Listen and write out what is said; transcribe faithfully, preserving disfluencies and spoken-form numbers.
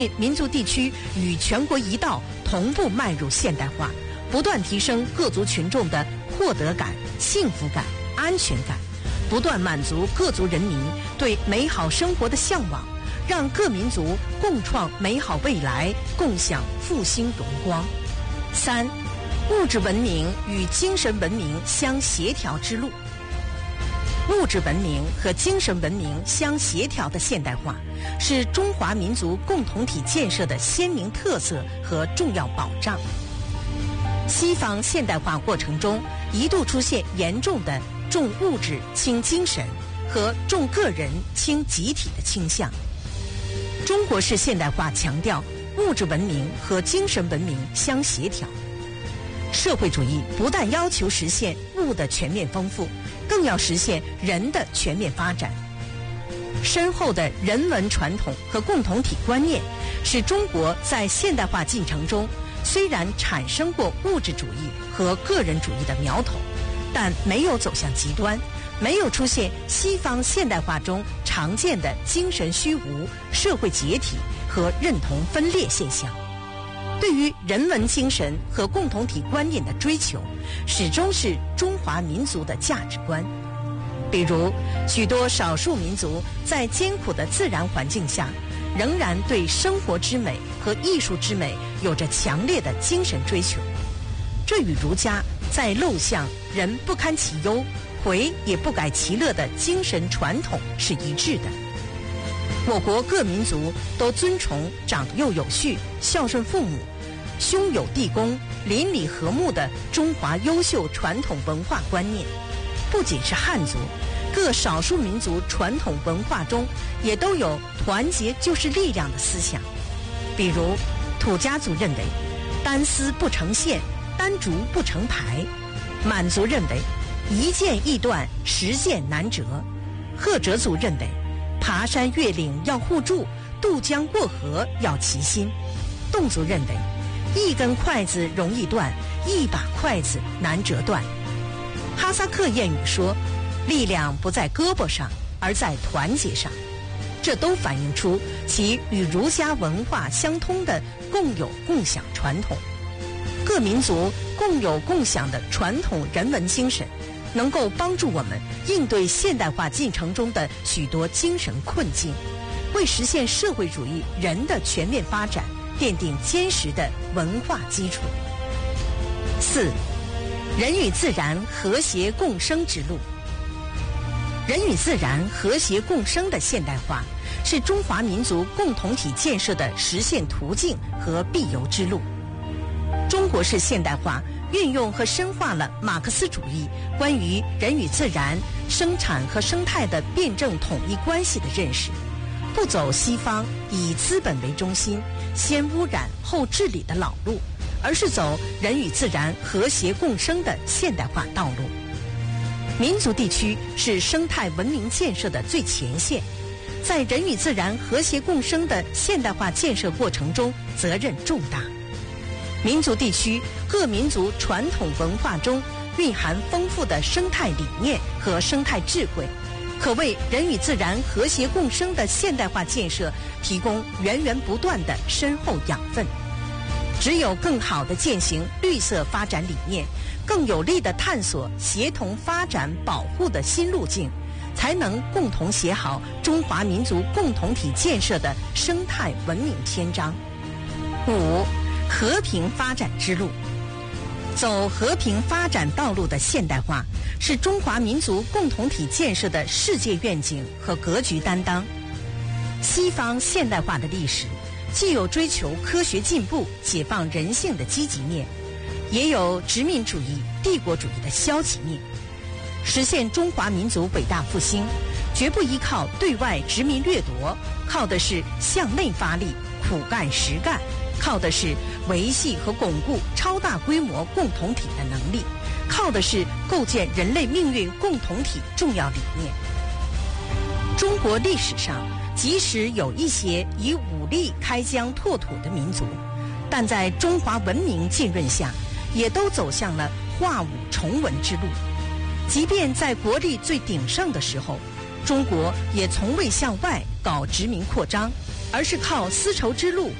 民族地区与全国一道同步迈入现代化，不断提升各族群众的获得感、幸福感、安全感，不断满足各族人民对美好生活的向往，让各民族共创美好未来，共享复兴荣光。三、物质文明与精神文明相协调之路。物质文明和精神文明相协调的现代化，是中华民族共同体建设的鲜明特色和重要保障。西方现代化过程中，一度出现严重的重物质轻精神和重个人轻集体的倾向。中国式现代化强调物质文明和精神文明相协调。社会主义不但要求实现物的全面丰富，更要实现人的全面发展。深厚的人文传统和共同体观念，使中国在现代化进程中虽然产生过物质主义和个人主义的苗头，但没有走向极端，没有出现西方现代化中常见的精神虚无、社会解体和认同分裂现象。对于人文精神和共同体观念的追求，始终是中华民族的价值观。比如，许多少数民族在艰苦的自然环境下，仍然对生活之美和艺术之美有着强烈的精神追求。这与儒家在陋巷人不堪其忧，回也不改其乐的精神传统是一致的。我国各民族都尊崇长幼有序、孝顺父母、兄友弟恭、邻里和睦的中华优秀传统文化观念。不仅是汉族，各少数民族传统文化中也都有团结就是力量的思想。比如，土家族认为单丝不成线，单竹不成排；满族认为一剑易断，十剑难折；赫哲族认为爬山越岭要互助，渡江过河要齐心；侗族认为一根筷子容易断，一把筷子难折断。哈萨克谚语说，力量不在胳膊上，而在团结上。这都反映出其与儒家文化相通的共有共享传统。各民族共有共享的传统人文精神，能够帮助我们应对现代化进程中的许多精神困境，为实现社会主义人的全面发展奠定坚实的文化基础。四、人与自然和谐共生之路。人与自然和谐共生的现代化，是中华民族共同体建设的实现途径和必由之路。中国式现代化运用和深化了马克思主义关于人与自然、生产和生态的辩证统一关系的认识，不走西方以资本为中心、先污染后治理的老路，而是走人与自然和谐共生的现代化道路。民族地区是生态文明建设的最前线，在人与自然和谐共生的现代化建设过程中责任重大。民族地区各民族传统文化中蕴含丰富的生态理念和生态智慧，可为人与自然和谐共生的现代化建设提供源源不断的深厚养分。只有更好地践行绿色发展理念，更有力地探索协同发展保护的新路径，才能共同写好中华民族共同体建设的生态文明篇章。五、和平发展之路。走和平发展道路的现代化，是中华民族共同体建设的世界愿景和格局担当。西方现代化的历史，既有追求科学进步、解放人性的积极面，也有殖民主义、帝国主义的消极面。实现中华民族伟大复兴，绝不依靠对外殖民掠夺，靠的是向内发力、苦干实干，靠的是维系和巩固超大规模共同体的能力，靠的是构建人类命运共同体重要理念。中国历史上即使有一些以武力开疆拓土的民族，但在中华文明浸润下，也都走向了化武重文之路。即便在国力最鼎盛的时候，中国也从未向外搞殖民扩张， 而是靠丝绸之路